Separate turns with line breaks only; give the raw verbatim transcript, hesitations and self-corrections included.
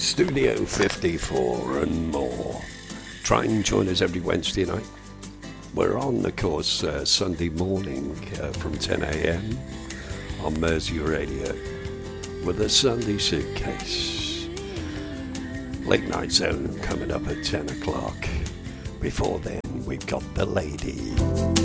Studio fifty-four and more. Try and join us every Wednesday night. We're on, of course, uh, Sunday morning uh, from ten a.m. on Mersey Radio with a Sunday Suitcase. Late Night Zone coming up at ten o'clock. Before then, we've got The Lady.